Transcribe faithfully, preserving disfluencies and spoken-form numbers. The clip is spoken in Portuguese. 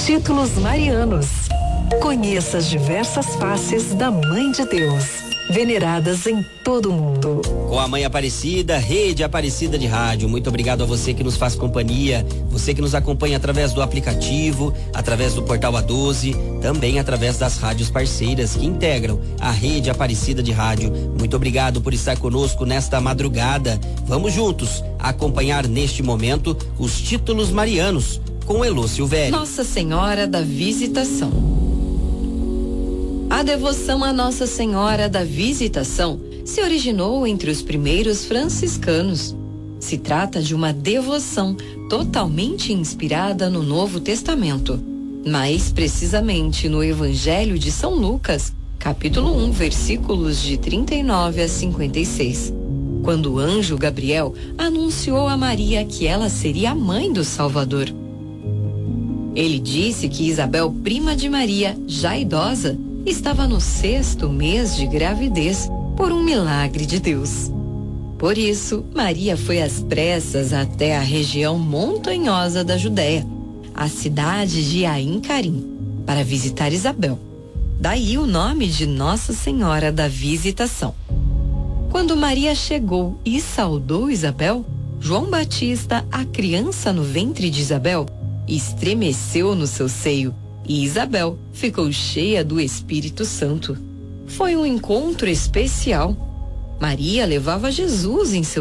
Títulos marianos. Conheça as diversas faces da Mãe de Deus, veneradas em todo o mundo. Com a Mãe Aparecida, Rede Aparecida de Rádio. Muito obrigado a você que nos faz companhia, você que nos acompanha através do aplicativo, através do portal A doze, também através das rádios parceiras que integram a Rede Aparecida de Rádio. Muito obrigado por estar conosco nesta madrugada. Vamos juntos acompanhar neste momento os títulos marianos com Elô Silvério. Nossa Senhora da Visitação. A devoção a Nossa Senhora da Visitação se originou entre os primeiros franciscanos. Se trata de uma devoção totalmente inspirada no Novo Testamento, mais precisamente no Evangelho de São Lucas, capítulo um, versículos de trinta e nove a cinquenta e seis, quando o anjo Gabriel anunciou a Maria que ela seria a mãe do Salvador. Ele disse que Isabel, prima de Maria, já idosa, estava no sexto mês de gravidez por um milagre de Deus. Por isso, Maria foi às pressas até a região montanhosa da Judéia, a cidade de Aim Carim, para visitar Isabel. Daí o nome de Nossa Senhora da Visitação. Quando Maria chegou e saudou Isabel, João Batista, a criança no ventre de Isabel, estremeceu no seu seio e Isabel ficou cheia do Espírito Santo. Foi um encontro especial. Maria levava Jesus em seu